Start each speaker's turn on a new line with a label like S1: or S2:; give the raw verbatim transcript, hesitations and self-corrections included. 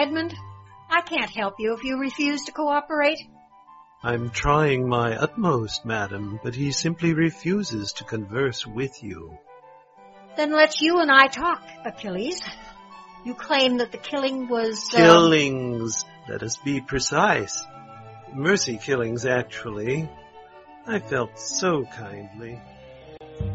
S1: Edmund. I can't help you if you refuse to cooperate.
S2: I'm trying my utmost, madam, but he simply refuses to converse with you.
S1: Then let you and I talk, Achilles. You claim that the killing was... Uh...
S2: Killings, let us be precise. Mercy killings, actually. I felt so kindly.